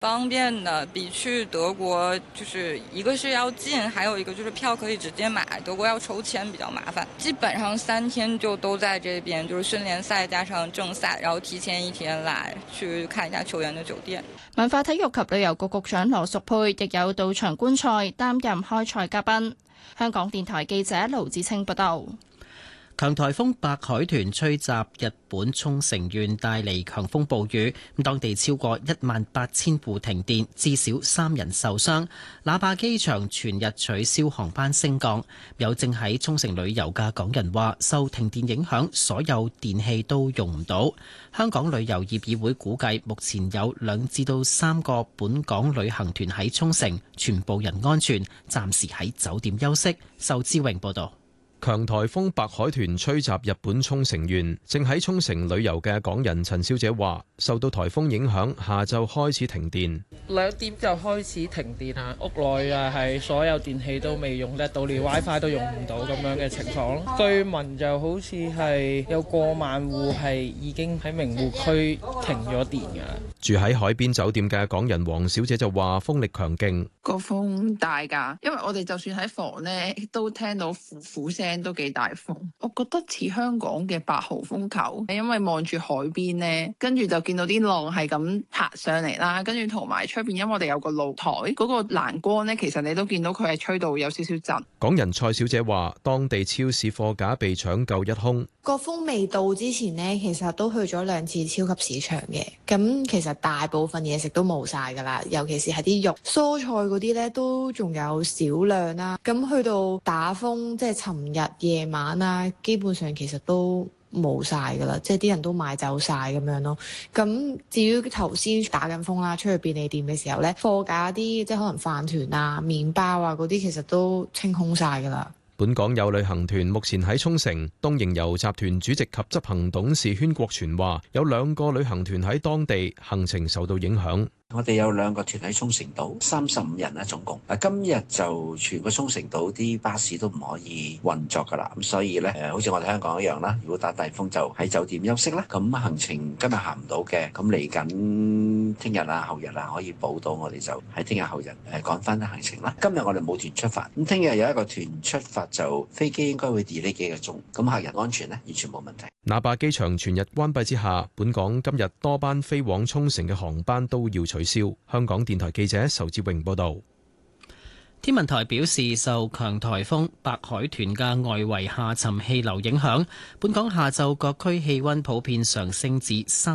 方便的，比去德國就是一個是要近，還有一個就是票可以直接買。德國要抽籤比較麻煩，基本上3天就都在這邊，就是訓練賽加上正賽，然後提前1天來去看一下球員的酒店。 文化體育及旅遊局局長羅淑佩亦有到場觀賽，擔任開賽嘉賓。香港電台記者盧志清報道。 強颱風白海豚吹襲日本沖繩縣，帶嚟強風暴雨，當地超過18000戶停電，至少3人受傷。那霸機場全日取消航班升降。有正喺沖繩旅遊嘅港人話，受停電影響，所有電器都用唔到。香港旅遊業議會估計，目前有2至3個本港旅行團喺沖繩，全部人安全，暫時喺酒店休息。仇志榮報導。 強颱風白海豚吹襲日本沖繩縣，正喺沖繩旅遊嘅港人陳小姐話，受到颱風影響，下晝開始停電。 2點就開始停電啊！屋內啊係所有電器都未用得到，連 WiFi 都用唔到咁樣嘅情況咯。據聞就好似係有過萬戶係已經喺名護區停咗電㗎。 住喺海邊酒店嘅港人黃小姐就話，風力強勁， 個風大㗎，因為我哋就算喺房呢，都聽到呼聲。都幾大風，我覺得似香港嘅8號風球，因為望住海邊呢，跟住就見到啲浪係咁爬上嚟啦，跟住同埋出邊，因為我哋有個露台，嗰個欄杆呢，其實你都見到佢係吹到有少少震。 港人蔡小姐話，當地超市貨架被搶購一空。 個風未到之前呢，其實都去咗2次超級市場嘅，咁其實大部分嘢食都冇晒㗎啦，尤其是係啲肉、蔬菜嗰啲呢，都仲有少量啦。咁去到打風，即係尋日夜晚啦，基本上其實都冇晒㗎啦，即係啲人都買走晒咁樣咯。咁至於頭先打緊風啦，出去便利店嘅時候呢，貨架啲即係可能飯團啊、麵包啊嗰啲，其實都清空晒㗎啦。 本港有旅行團目前喺沖繩，東瀛遊集團主席及執行董事禤國全話，有2個旅行團喺當地，行程受到影響。 我哋有2個團喺沖繩島，35人啦總共。今日就全個沖繩島啲巴士都唔可以運作㗎啦，咁所以咧好似我哋香港一樣啦，如果打大風就喺酒店休息啦。咁行程今日行唔到嘅，咁嚟緊聽日啊、後日啊可以補到，我哋就喺聽日後日趕翻行程啦。今日我哋冇團出發，咁聽日有一個團出發，就飛機應該會 delay 幾個鐘，咁客人安全咧完全冇問題。 那霸機場全日關閉之下，本港今日多班飛往沖繩嘅航班都要取消。香港電台記者仇志榮報道。 天文台表示，受強颱風白海豚嘅外圍下沉氣流影響，本港下晝各區氣溫普遍上升至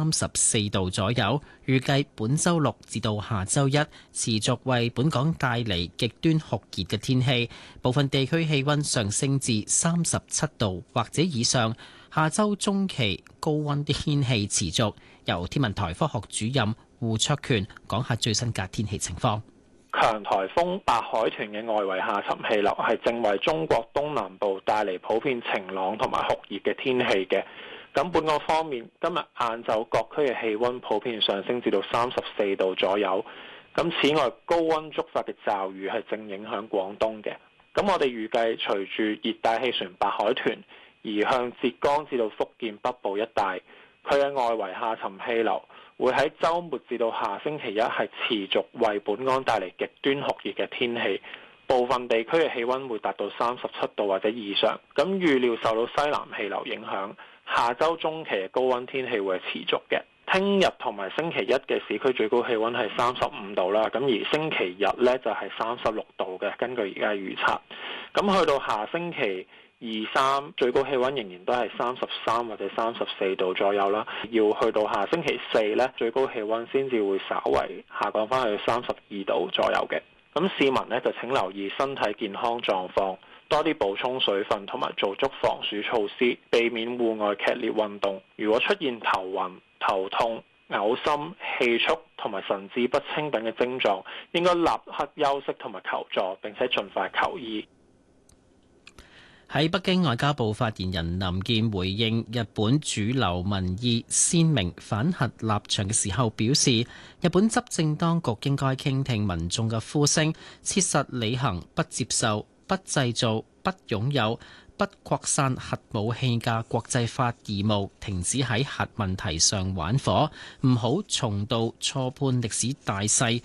34度左右。預計本週6至到下週1持續為本港帶嚟極端酷熱嘅天氣，部分地區氣溫上升至37度或者以上。下週中期高溫的天氣持續。由天文台科學主任胡卓權講下最新嘅天氣情況。 強颱風白海豚嘅外圍下沉氣流係正為中國東南部帶嚟普遍晴朗同埋酷熱嘅天氣嘅。咁本港方面，今日晏晝各區嘅氣溫普遍上升至到34度左右。咁此外，高溫觸發嘅驟雨係正影響廣東嘅。咁我哋預計隨住熱帶氣旋白海豚移向浙江至到福建北部一帶，佢嘅外圍下沉氣流會喺週末至到下星期一係持續為本港帶嚟極端酷熱嘅天氣，部分地區嘅氣溫會達到37度或者以上。咁預料受到西南氣流影響，下週中期嘅高溫天氣會係持續嘅。聽日同埋星期一嘅市區最高氣溫係35度啦，咁而星期日呢就係36度嘅，根據而家預測。咁去到下星期2、3最高氣溫仍然都係33或者34度左右啦，要去到下星期4呢，最高氣溫先至會稍為下降翻去32度左右嘅。咁市民呢就請留意身體健康狀況，多啲補充水分同埋做足防暑措施，避免戶外劇烈運動。如果出現頭暈、頭痛、嘔心、氣促同埋神志不清等嘅症狀，應該立刻休息同埋求助，並且盡快求醫。 喺北京，外交部發言人林健回應日本主流民意鮮明反核立場嘅時候表示，日本執政當局應該傾聽民眾嘅呼聲，切實履行不接受、不製造、不擁有、 不擴散核武器嘅國際法義務，停止喺核問題上玩火，唔好重蹈錯判歷史大勢